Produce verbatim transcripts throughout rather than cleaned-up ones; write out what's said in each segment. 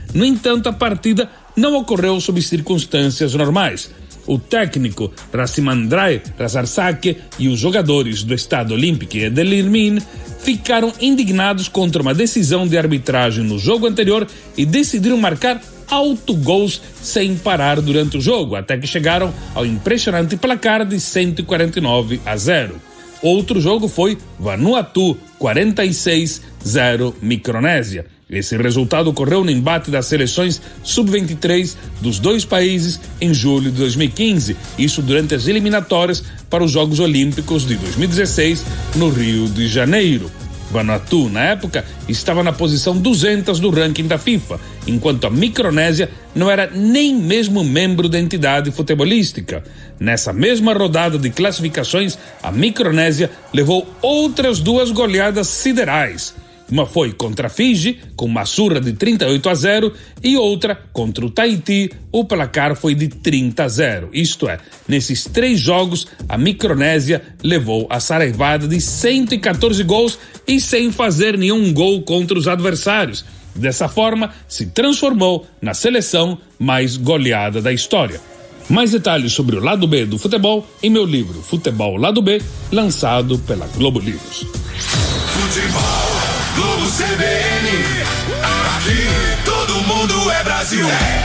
No entanto, a partida não ocorreu sob circunstâncias normais. O técnico Racimandrai Razarsake e os jogadores do Stade Olympique de Lirmin ficaram indignados contra uma decisão de arbitragem no jogo anterior e decidiram marcar autogols sem parar durante o jogo, até que chegaram ao impressionante placar de cento e quarenta e nove a zero. Outro jogo foi Vanuatu quarenta e seis a zero Micronésia. Esse resultado ocorreu no embate das seleções sub vinte e três dos dois países em julho de dois mil e quinze, isso durante as eliminatórias para os Jogos Olímpicos de dois mil e dezesseis no Rio de Janeiro. Vanuatu, na época, estava na posição duzentos do ranking da FIFA, enquanto a Micronésia não era nem mesmo membro da entidade futebolística. Nessa mesma rodada de classificações, a Micronésia levou outras duas goleadas siderais. Uma foi contra a Fiji, com uma surra de trinta e oito a zero, e outra contra o Tahiti, o placar foi de trinta a zero. Isto é, nesses três jogos, a Micronésia levou a saraivada de cento e quatorze gols e sem fazer nenhum gol contra os adversários. Dessa forma, se transformou na seleção mais goleada da história. Mais detalhes sobre o lado B do futebol em meu livro Futebol Lado B, lançado pela Globo Livros. Futebol, Globo C B N, aqui todo mundo é Brasil.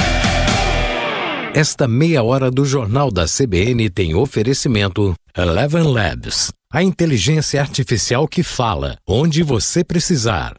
Esta meia hora do Jornal da C B N tem oferecimento Eleven Labs, a inteligência artificial que fala onde você precisar.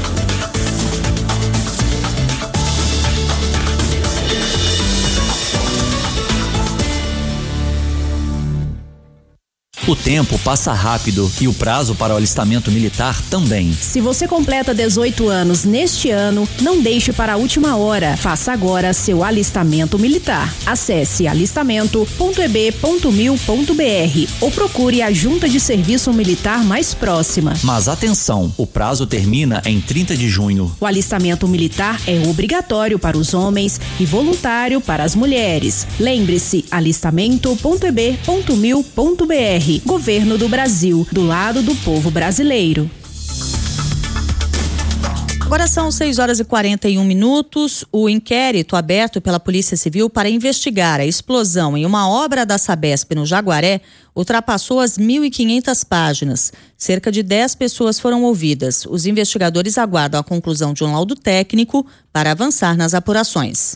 O tempo passa rápido e o prazo para o alistamento militar também. Se você completa dezoito anos neste ano, não deixe para a última hora. Faça agora seu alistamento militar. Acesse alistamento ponto e b ponto mil ponto b r ou procure a junta de serviço militar mais próxima. Mas atenção, o prazo termina em trinta de junho. O alistamento militar é obrigatório para os homens e voluntário para as mulheres. Lembre-se, alistamento ponto e b ponto mil ponto b r. Governo do Brasil, do lado do povo brasileiro. Agora são seis horas e quarenta e um minutos. O inquérito aberto pela Polícia Civil para investigar a explosão em uma obra da Sabesp no Jaguaré ultrapassou as mil e quinhentas páginas. Cerca de dez pessoas foram ouvidas. Os investigadores aguardam a conclusão de um laudo técnico para avançar nas apurações.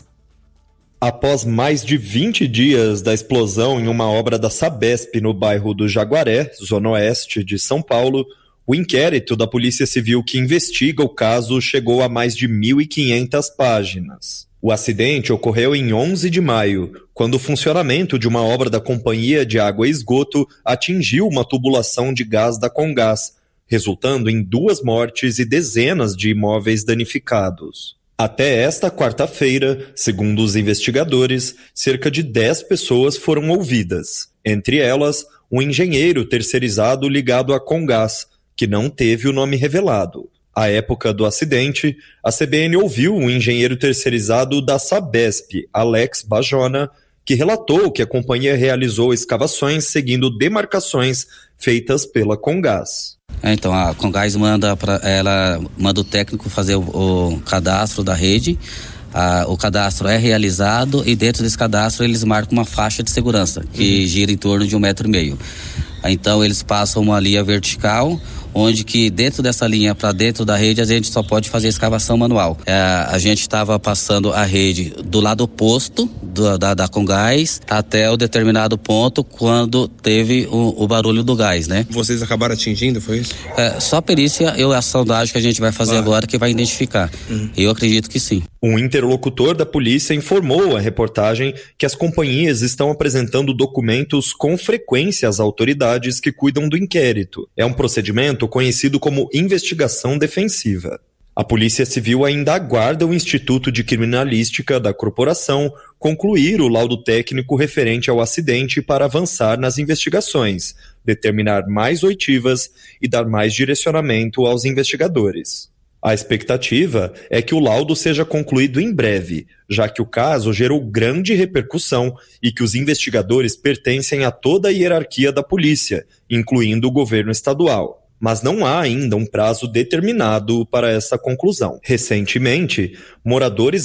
Após mais de vinte dias da explosão em uma obra da Sabesp no bairro do Jaguaré, zona oeste de São Paulo, o inquérito da Polícia Civil que investiga o caso chegou a mais de mil e quinhentas páginas. O acidente ocorreu em onze de maio, quando o funcionamento de uma obra da Companhia de Água e Esgoto atingiu uma tubulação de gás da Comgás, resultando em duas mortes e dezenas de imóveis danificados. Até esta quarta-feira, segundo os investigadores, cerca de dez pessoas foram ouvidas, entre elas um engenheiro terceirizado ligado à Comgás, que não teve o nome revelado. À época do acidente, a C B N ouviu um engenheiro terceirizado da Sabesp, Alex Bajona, que relatou que a companhia realizou escavações seguindo demarcações feitas pela Comgás. Então a Comgás manda para ela manda o técnico fazer o, o cadastro da rede. Ah, o cadastro é realizado e dentro desse cadastro eles marcam uma faixa de segurança que uhum. gira em torno de um metro e meio. Então eles passam uma linha vertical, onde que dentro dessa linha para dentro da rede a gente só pode fazer escavação manual. É, a gente estava passando a rede do lado oposto do, da, da Comgás até o determinado ponto quando teve o, o barulho do gás, né? Vocês acabaram atingindo, foi isso? É, só a perícia e a sondagem que a gente vai fazer claro. agora que vai identificar. Uhum. Eu acredito que sim. Um interlocutor da polícia informou à reportagem que as companhias estão apresentando documentos com frequência às autoridades que cuidam do inquérito. É um procedimento conhecido como investigação defensiva. A Polícia Civil ainda aguarda o Instituto de Criminalística da corporação concluir o laudo técnico referente ao acidente para avançar nas investigações, determinar mais oitivas e dar mais direcionamento aos investigadores. A expectativa é que o laudo seja concluído em breve, já que o caso gerou grande repercussão e que os investigadores pertencem a toda a hierarquia da polícia, incluindo o governo estadual. Mas não há ainda um prazo determinado para essa conclusão. Recentemente, moradores